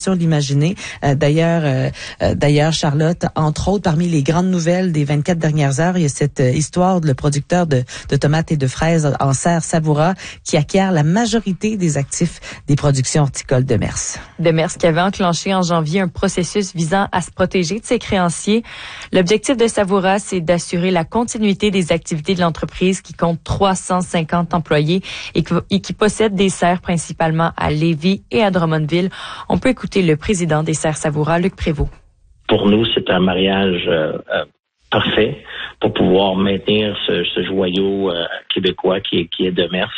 l'imaginer. D'ailleurs, Charlotte, entre autres, parmi les grandes nouvelles des 24 dernières heures, il y a cette histoire de le producteur de tomates et de fraises en serre Savoura qui acquiert la majorité des actifs des productions horticoles de Mers. De Mers qui avait enclenché en janvier un processus visant à se protéger de ses créanciers. L'objectif de Savoura, c'est d'assurer la continuité des activités de l'entreprise qui compte 350 employés et qui possède des serres principalement à Lévis et à Drummondville. On peut écouter le président des serres Savoura, Luc Prévost. Pour nous, c'est un mariage parfait pour pouvoir maintenir ce joyau québécois qui est de Mers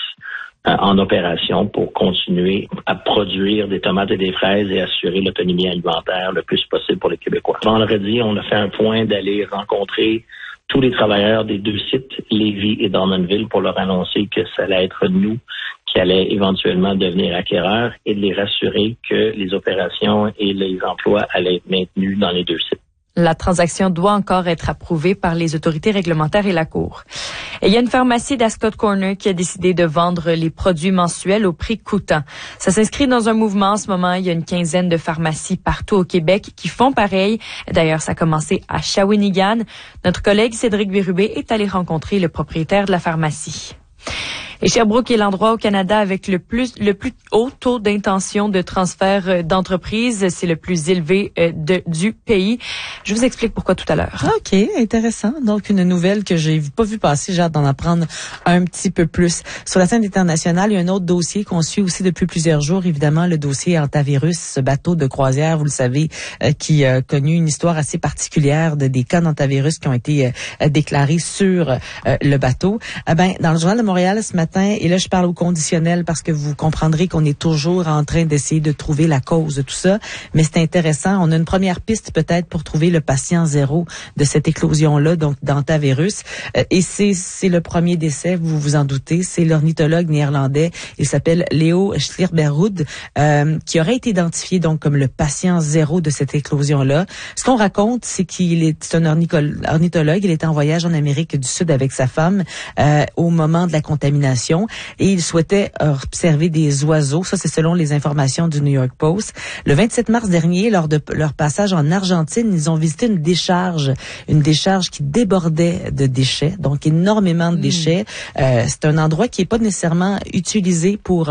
en opération pour continuer à produire des tomates et des fraises et assurer l'autonomie alimentaire le plus possible pour les Québécois. Vendredi, on a fait un point d'aller rencontrer tous les travailleurs des deux sites, Lévis et Drummondville, pour leur annoncer que ça allait être nous qui allaient éventuellement devenir acquéreurs et de les rassurer que les opérations et les emplois allaient être maintenus dans les deux sites. La transaction doit encore être approuvée par les autorités réglementaires et la Cour. Et il y a une pharmacie d'Ascot Corner qui a décidé de vendre les produits mensuels au prix coûtant. Ça s'inscrit dans un mouvement en ce moment. Il y a une quinzaine de pharmacies partout au Québec qui font pareil. D'ailleurs, ça a commencé à Shawinigan. Notre collègue Cédric Bérubé est allé rencontrer le propriétaire de la pharmacie. Et Sherbrooke est l'endroit au Canada avec le plus haut taux d'intention de transfert d'entreprise. C'est le plus élevé du pays. Je vous explique pourquoi tout à l'heure. OK, intéressant. Donc, une nouvelle que j'ai pas vu passer. J'ai hâte d'en apprendre un petit peu plus. Sur la scène internationale, il y a un autre dossier qu'on suit aussi depuis plusieurs jours. Évidemment, le dossier Hantavirus, ce bateau de croisière, vous le savez, qui a connu une histoire assez particulière des cas d'Hantavirus qui ont été déclarés sur le bateau. Dans le Journal de Montréal ce matin, et là je parle au conditionnel parce que vous comprendrez qu'on est toujours en train d'essayer de trouver la cause de tout ça, mais c'est intéressant. On a une première piste peut-être pour trouver le patient zéro de cette éclosion-là, donc d'Hantavirus. Et c'est le premier décès, vous vous en doutez, c'est l'ornithologue néerlandais, il s'appelle Leo Schlierberud, qui aurait été identifié donc comme le patient zéro de cette éclosion-là. Ce qu'on raconte, c'est c'est un ornithologue, il était en voyage en Amérique du Sud avec sa femme au moment de la contamination. Et il souhaitait observer des oiseaux. Ça, c'est selon les informations du New York Post. Le 27 mars dernier, lors de leur passage en Argentine, ils ont visité une décharge qui débordait de déchets, donc énormément de déchets. C'est un endroit qui est pas nécessairement utilisé pour,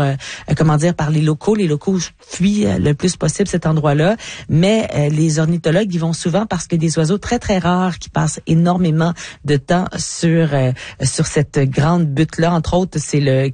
par les locaux. Les locaux fuient le plus possible cet endroit-là, mais les ornithologues y vont souvent parce que des oiseaux très, très rares qui passent énormément de temps sur cette grande butte-là, entre autres, c'est le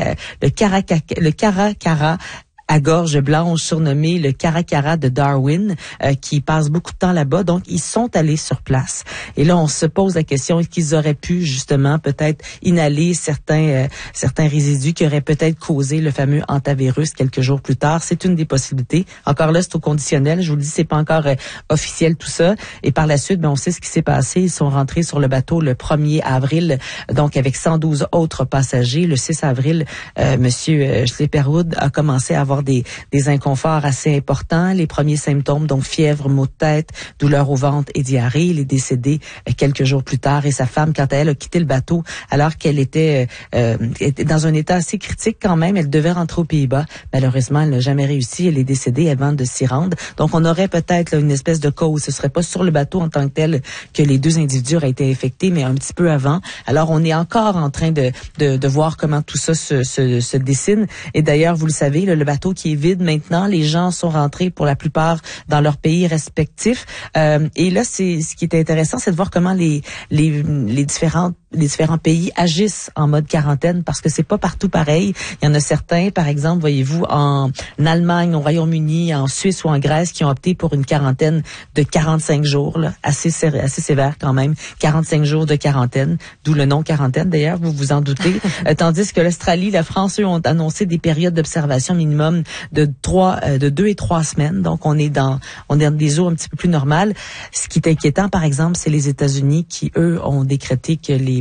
caracara à gorge blanche, surnommé le caracara de Darwin, qui passe beaucoup de temps là-bas. Donc, ils sont allés sur place. Et là, on se pose la question, est-ce qu'ils auraient pu, justement, peut-être inhaler certains résidus qui auraient peut-être causé le fameux hantavirus quelques jours plus tard? C'est une des possibilités. Encore là, c'est au conditionnel. Je vous le dis, c'est pas encore officiel tout ça. Et par la suite, on sait ce qui s'est passé. Ils sont rentrés sur le bateau le 1er avril, donc avec 112 autres passagers. Le 6 avril, Monsieur Schlierberud a commencé à avoir des inconforts assez importants. Les premiers symptômes, donc fièvre, maux de tête, douleur au ventre et diarrhée. Il est décédé quelques jours plus tard et sa femme, quant à elle, a quitté le bateau alors qu'elle était dans un état assez critique quand même. Elle devait rentrer aux Pays-Bas. Malheureusement, elle n'a jamais réussi. Elle est décédée avant de s'y rendre. Donc, on aurait peut-être une espèce de cause. Ce serait pas sur le bateau en tant que tel que les deux individus auraient été infectés, mais un petit peu avant. Alors, on est encore en train de voir comment tout ça se dessine. Et d'ailleurs, vous le savez, le bateau qui est vide maintenant, les gens sont rentrés pour la plupart dans leurs pays respectifs. Et là, ce qui est intéressant, c'est de voir comment les différents pays agissent en mode quarantaine, parce que c'est pas partout pareil. Il y en a certains, par exemple, voyez-vous, en Allemagne, au Royaume-Uni, en Suisse ou en Grèce, qui ont opté pour une quarantaine de 45 jours, là, assez sévère quand même, 45 jours de quarantaine, d'où le nom quarantaine d'ailleurs, vous vous en doutez. Tandis que l'Australie, la France, eux, ont annoncé des périodes d'observation minimum de 2 et 3 semaines. Donc, on est dans des eaux un petit peu plus normales. Ce qui est inquiétant, par exemple, c'est les États-Unis qui, eux, ont décrété que les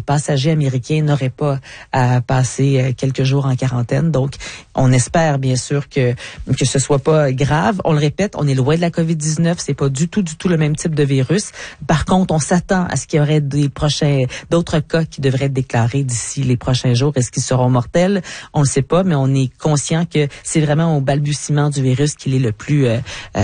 passagers américains n'auraient pas à passer quelques jours en quarantaine. Donc, on espère bien sûr que ce soit pas grave. On le répète, on est loin de la COVID-19. C'est pas du tout le même type de virus. Par contre, on s'attend à ce qu'il y aurait d'autres cas qui devraient être déclarés d'ici les prochains jours. Est-ce qu'ils seront mortels? On ne sait pas, mais on est conscient que c'est vraiment au balbutiement du virus qu'il est le plus